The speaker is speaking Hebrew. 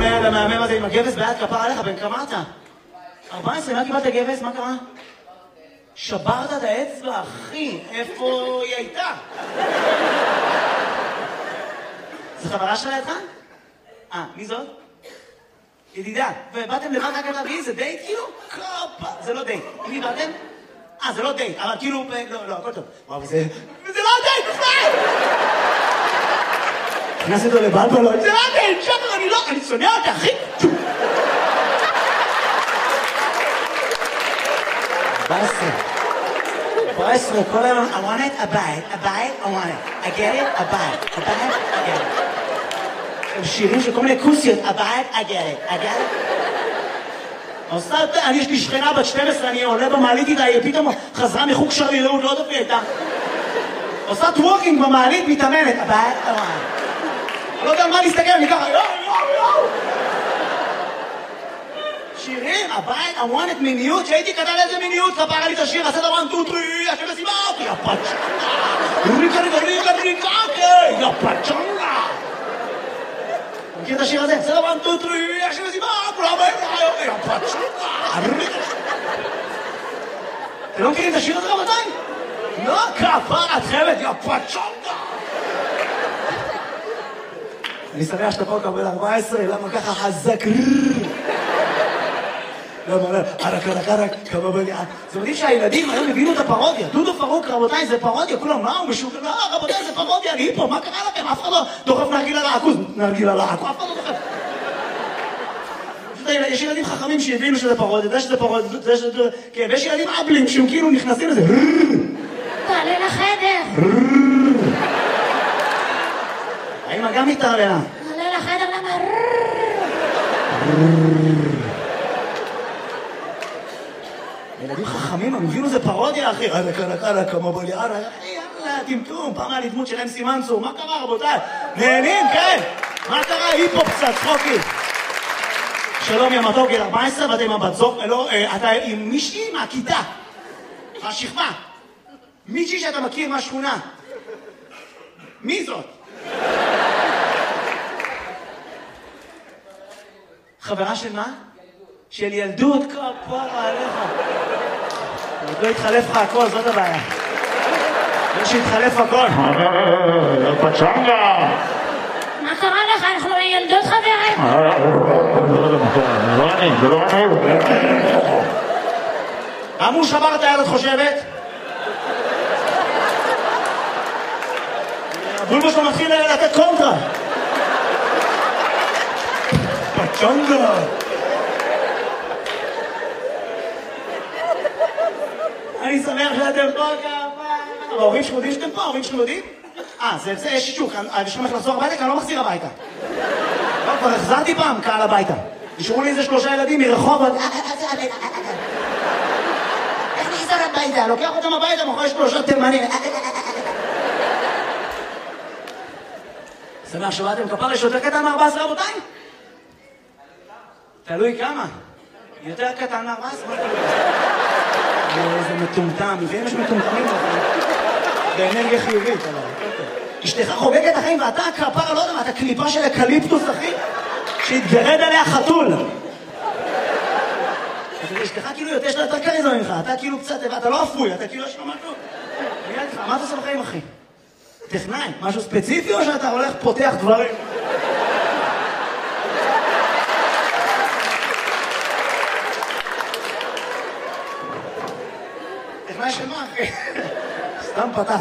המנהל המהמם הזה עם הגבס ביד כפר עליך, בן כמה אתה? 14, מה קיבלת גבס? מה קרה? שברת את האצבע, אחי, איפה היא הייתה? זו חברה שלה איתך? מי זאת? ידידה. ובאתם לבד רק להביא, זה דייט כאילו? קופה, זה לא דייט. עם מי באתם? זה לא דייט, אבל כאילו, לא, הכל טוב. וואו, זה לא דייט בכלל! נכנס איתו לבלבלות, זה לא דייט, שפר, אני שונא אותה, אחי! 14, כל היום, I want it, a bite, I want it, I get it, a bite, I get it. הם שירים של כל מיני כוסיות, a bite, I get it. יש לי שכנה בת 12, אני עולה במעלית איתה, היא פתאום חזרה מחוג שרירות, לא יודעת מי הייתה. עושה טוורקינג במעלית, מתאמנת, a bite, I want it. אני לא יודע על מה להסתכל, אני ככה, יואו. שירים, הבית, I want it מיניות, שהייתי כתב איזה מיניות, כפרה לי את השיר, עשה דבר 1, 2, 3, השם מסיבה אותי, יא פצ'נגה, ריקה, יא פצ'נגה. מכיר את השיר הזה? עשה דבר 1, 2, 3, השם מסיבה, כולם באים לך, יא פצ'נגה. אתם לא מכירים את השיר הזה רבותיים? לא, כפרה, את חייבת, יא פצ'נגה. אני שמח שאתה פה קבל 14, למה ככה חזק? ערק, כמה בליעה. זה מדהים שהילדים היום הבינו את הפרודיה. דודו פרוק, רבותיי, זה פרודיה. כולם, מה הוא משוגע? לא, רבותיי, זה פרודיה. אני פה, מה קרה לכם? אף אחד לא דוחף נרגילה לעכוז. נרגילה לעכוז, אף אחד לא דוחף. יש ילדים חכמים שהבינו שזה פרודיה, זה שזה פרודיה, זה שזה... כן, ויש ילדים אבלים שהם כאילו נכנסים לזה. תעלה לחדר. האמא גם מתערלה. תעלה לחדר, למה? ילדים חכמים, הם הבינו זה פרודיה, אחי. קרה, כמה בליעה, יאללה, טמטום, פעם היה לי דמות של אמסי מנצור. מה קרה, רבותיי? נהנים, כן? מה קרה? היפופ קצת, צחוקי. שלום, יא מתוק, גיל 14, ואתה עם הבת זוג, לא, אתה עם מישהי מהכיתה, השכבה. מישהי שאתה מכיר מהשכונה. מי זאת? חברה של מה? של ילדות, כפרה עליך. עוד לא התחלף לך הכל, זאת הבעיה. לא שהתחלף הכל. פצ'נגה! מה קרה לך? אנחנו ילדות חברים. זה לא אני. אמרו שבר את היד, את חושבת? הבולבו שלו מתחיל לתת קונטרה. פצ'נגה! אני שמח שאתם פה כמה. ההורים שלכם יודעים שאתם פה? ההורים שלכם יודעים? זה יש שישוק. יש לכם איך לחזור הביתה? כי אני לא מחזיר הביתה. לא, כבר החזרתי פעם קהל הביתה. נשארו לי איזה 3 ילדים מרחוב. איך נחזור הביתה? לוקח אותם הביתה, מאחורי 3 תימנים. שמח שבאתם כפר, יש יותר קטן מ-14 רבותיים? תלוי כמה. יותר קטן מ-14? איזה מטומטם, ואם יש מטומטמים באנרגיה חיובית. אשתך חוגגת החיים ואתה כפרה, לא יודע מה, אתה קליפה של אקליפטוס, אחי, שהתגרד עליה חתול. אשתך כאילו יש לה יותר קריזמה ממך, אתה כאילו קצת, אתה לא אפוי, אתה כאילו יש לו משהו. מה אתה עושה בחיים, אחי? טכנאי, משהו ספציפי או שאתה הולך פותח דברים? טכנאי של מה, אחי? סתם פתח.